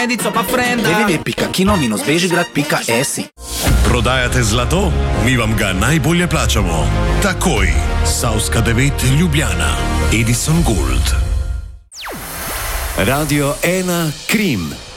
www.kino-bežigrad.si. Prodajate zlato? Mi vam ga najbolje plačamo. Takoj. Savska 9 Ljubljana. Edison Gold. Radio 1 Krim.